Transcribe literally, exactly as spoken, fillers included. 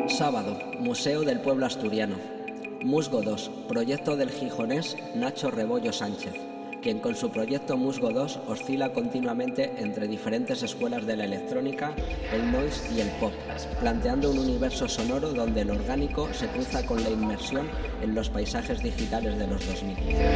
Sábado, Museo del Pueblo Asturiano. Musgo dos, proyecto del gijonés Nacho Rebollo Sánchez, quien con su proyecto Musgo dos oscila continuamente entre diferentes escuelas de la electrónica, el noise y el pop, planteando un universo sonoro donde el orgánico se cruza con la inmersión en los paisajes digitales de los dos mil.